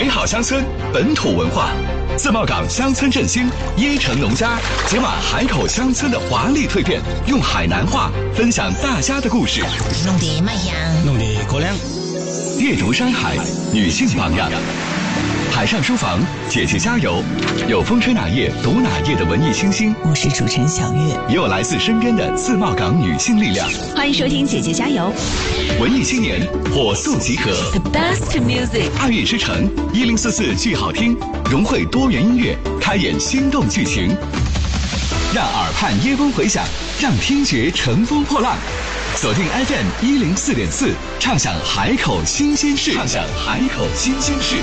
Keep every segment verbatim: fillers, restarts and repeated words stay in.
美好乡村，本土文化。自贸港乡村振兴，椰城农家解码海口乡村的华丽蜕变，用海南话分享大家的故事。 弄得卖香， 弄得过凉。 阅读山海，女性榜样。海上书房，姐姐加油！有风吹哪页读哪页的文艺清新。 我是主持人小月， 也有来自身边的自贸港女性力量。 欢迎收听姐姐加油！ 文艺青年火速集合 ，The best music。 爱乐之城一零四四剧好听，融汇多元音乐，开演心动剧情，让耳畔耶风回响，让听觉乘风破浪。锁定 F M 一零四点四，畅享海口新鲜事，畅享海口新鲜事。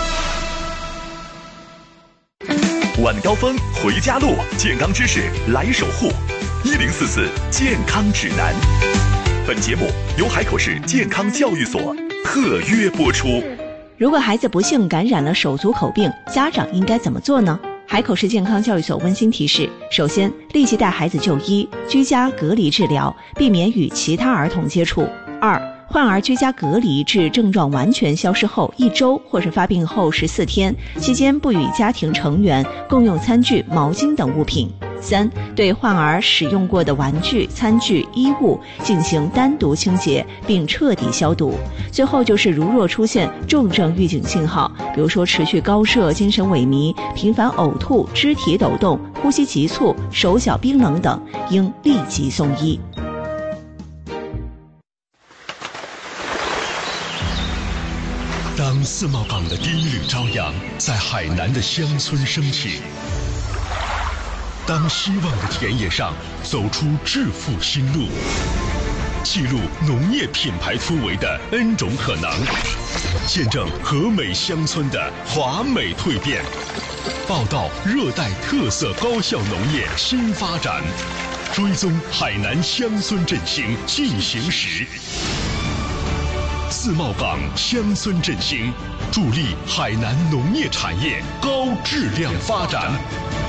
晚高峰回家路，健康知识来守护。一零四四健康指南。本节目由海口市健康教育所特约播出。 如果孩子不幸感染了手足口病，家长应该怎么做呢？海口市健康教育所温馨提示：首先，立即带孩子就医，居家隔离治疗，避免与其他儿童接触。二，患儿居家隔离至症状完全消失后一周，或是发病后十四天，期间不与家庭成员共用餐具、毛巾等物品。三，对患儿使用过的玩具、餐具、衣物进行单独清洁并彻底消毒。最后就是如若出现重症预警信号，比如说持续高热、精神萎靡、频繁呕吐、肢体抖动、呼吸急促、手脚冰冷等，应立即送医。 当自贸港的第一缕朝阳在海南的乡村升起，当希望的田野上走出致富新路，记录农业品牌突围的 N 种可能，见证和美乡村的华美蜕变，报道热带特色高效农业新发展，追踪海南乡村振兴进行时。自贸港乡村振兴，助力海南农业产业高质量发展。